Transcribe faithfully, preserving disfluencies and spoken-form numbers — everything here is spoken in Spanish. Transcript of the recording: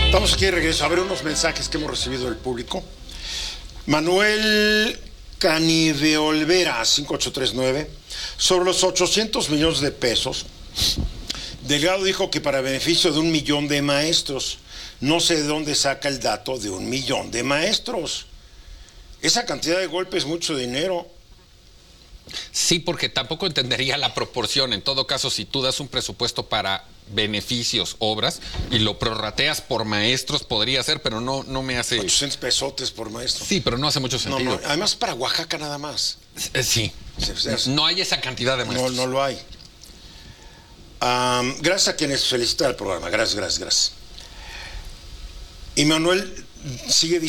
Estamos aquí de regreso a ver unos mensajes que hemos recibido del público. Manuel Caniveolvera, cinco ocho tres nueve, sobre los ochocientos millones de pesos. Delgado dijo que para beneficio de un millón de maestros. No sé de dónde saca el dato de un millón de maestros. Esa cantidad de golpes es mucho dinero. Sí, porque tampoco entendería la proporción. En todo caso, si tú das un presupuesto para beneficios, obras, y lo prorrateas por maestros, podría ser, pero no, no me hace... ochocientos pesotes por maestro. Sí, pero no hace mucho sentido. No, no, además para Oaxaca nada más. Eh, sí. No hay esa cantidad de maestros. No, no lo hay. Um, gracias a quienes felicitan el programa. Gracias, gracias, gracias. Y Manuel sigue diciendo...